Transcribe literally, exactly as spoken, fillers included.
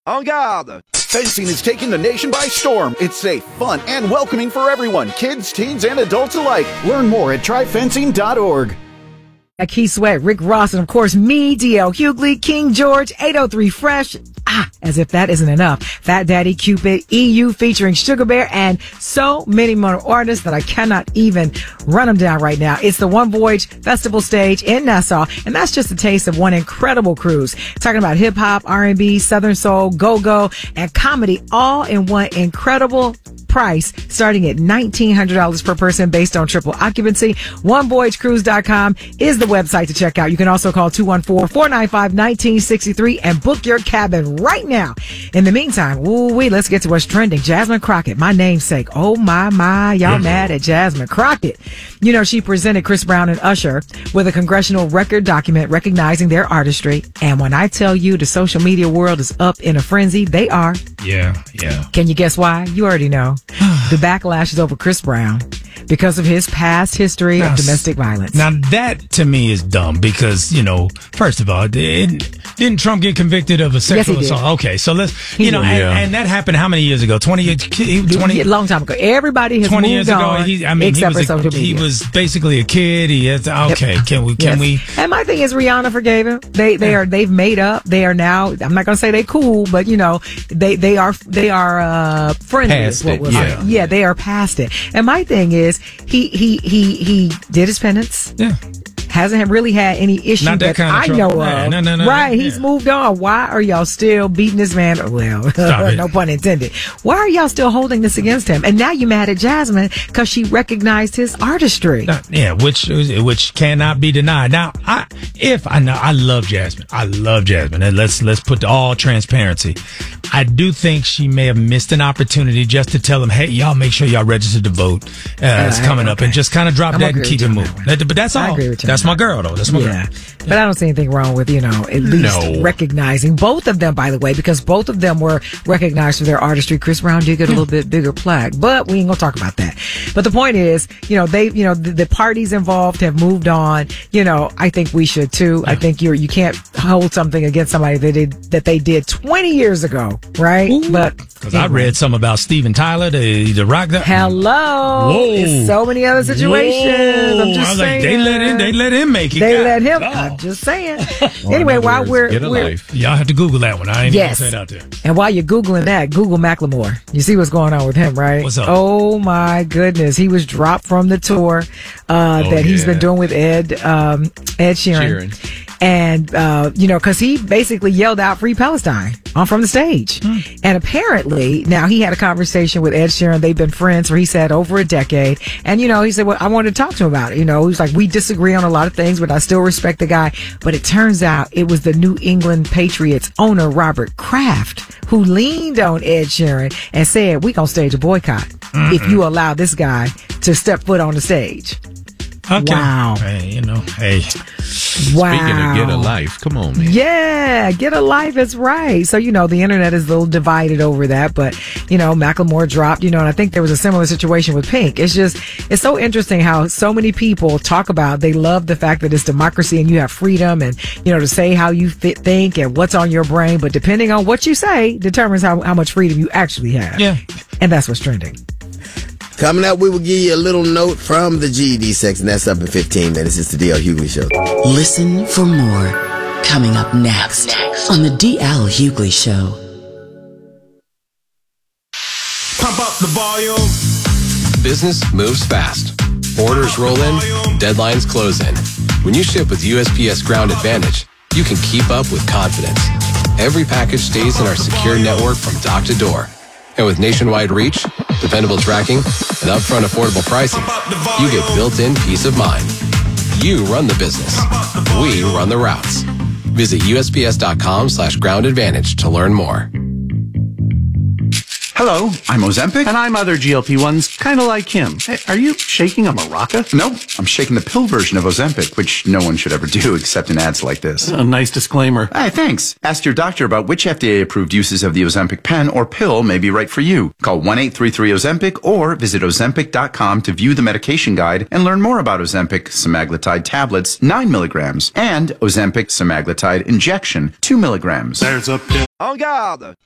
En garde! Fencing is taking the nation by storm. It's safe, fun, and welcoming for everyone, kids, teens, and adults alike. Learn more at try fencing dot org. Keith Sweat, Rick Ross, and of course me, D L Hughley, King George, eight oh three Fresh. Ah, as if that isn't enough. Fat Daddy Cupid, E U featuring Sugar Bear, and so many more artists that I cannot even run them down right now. It's the One Voyage Festival stage in Nassau, and that's just a taste of one incredible cruise. Talking about hip hop, R and B, Southern soul, go-go, and comedy all in one incredible price, starting at nineteen hundred dollars per person based on triple occupancy. one voyage cruise dot com is the website to check out. You can also call two one four, four nine five, one nine six three and book your cabin right now. In the meantime, woo wee, let's get to what's trending. Jasmine Crockett, my namesake. Oh my, my, y'all mm-hmm. mad at Jasmine Crockett. You know, she presented Chris Brown and Usher with a congressional record document recognizing their artistry. And when I tell you the social media world is up in a frenzy, they are. Yeah, yeah. Can you guess why? You already know. The backlash is over Chris Brown because of his past history now, of domestic violence. Now, that to me is dumb because, you know, first of all, didn't, didn't Trump get convicted of a sexual yes, assault? Okay, so let's, he you know, did, and, yeah. and that happened how many years ago? twenty, twenty, a long time ago. Everybody has twenty moved years ago. on, He, I mean, except he was, for a, social media. he was basically a kid. He has, okay, yep. can we, can yes. we? And my thing is Rihanna forgave him. They, they yeah. are, they've made up. They are now, I'm not going to say they cool, but you know, they, they are, they are, uh, friendly. Past what it, was yeah. yeah, they are past it. And my thing is, he, he, he, he did his penance. Yeah. Hasn't really had any issue Not that, that kind of I trouble. know Yeah, of. no, no, no, right, yeah. he's moved on. Why are y'all still beating this man? Well, no pun intended. Why are y'all still holding this against him? And now you mad at Jasmine because she recognized his artistry. Uh, yeah, which which cannot be denied. Now, I if I know I love Jasmine, I love Jasmine, and let's let's put all transparency. I do think she may have missed an opportunity just to tell him, hey, y'all make sure y'all register to vote. Uh, it's coming up, and just kind of drop I'm that and keep it moving. That, but that's all. I agree with you. That's my girl, though. That's my yeah. girl. But I don't see anything wrong with, you know, at least No. recognizing both of them, by the way, because both of them were recognized for their artistry. Chris Brown did get a little bit bigger plaque, but we ain't gonna talk about that. But the point is, you know, they, you know, the, the parties involved have moved on. You know, I think we should too. Yeah. I think you're, you can't hold something against somebody that did, that they did twenty years ago, right? Ooh. But Because I read something about Steven Tyler, the, the rock. The, Hello. Whoa. There's so many other situations. Whoa. I'm just I was saying. like, they let him, they let him make it. They God, let him. God. I'm just saying. Anyway, while we're, get a we're life. Y'all have to Google that one. I ain't yes. even gonna say it out there. And while you're Googling that, Google Macklemore. You see what's going on with him, right? What's up? Oh my goodness. He was dropped from the tour, uh, Oh, that he's yeah. been doing with Ed, um, Ed Sheeran. Sheeran. And, uh, you know, cause he basically yelled out Free Palestine on from the stage. Hmm. And apparently now he had a conversation with Ed Sheeran. They've been friends for, he said, over a decade. And, you know, he said, well, I wanted to talk to him about it. You know, he was like, we disagree on a lot of things, but I still respect the guy. But it turns out it was the New England Patriots owner, Robert Kraft, who leaned on Ed Sheeran and said, we gonna stage a boycott mm-hmm. if you allow this guy to step foot on the stage. Okay. Wow. Hey, you know, hey. Wow. Speaking of get a life, come on, man. Yeah, get a life is right. So, you know, the internet is a little divided over that, but, you know, Macklemore dropped, you know, and I think there was a similar situation with Pink. It's just, it's so interesting how so many people talk about, they love the fact that it's democracy and you have freedom and, you know, to say how you fit, think and what's on your brain, but depending on what you say determines how, how much freedom you actually have. Yeah. And that's what's trending. Coming up, we will give you a little note from the G E D section. That's up in fifteen minutes. It's the D L Hughley Show. Listen for more. Coming up next on the D L Hughley Show. Pump up the volume. Business moves fast. Orders roll in, deadlines close in. When you ship with U S P S Ground Advantage, you can keep up with confidence. Every package stays in our secure network from dock to door. And with nationwide reach, dependable tracking, and upfront affordable pricing, you get built-in peace of mind. You run the business. We run the routes. Visit U S P S dot com slash ground advantage to learn more. Hello, I'm Ozempic. And I'm other G L P ones, kind of like him. Hey, are you shaking a maraca? No, I'm shaking the pill version of Ozempic, which no one should ever do except in ads like this. A nice disclaimer. Hey, thanks. Ask your doctor about which F D A-approved uses of the Ozempic pen or pill may be right for you. Call one eight three three Ozempic or visit Ozempic dot com to view the medication guide and learn more about Ozempic semaglutide tablets, nine milligrams, and Ozempic semaglutide injection, two milligrams. There's a pill. En garde!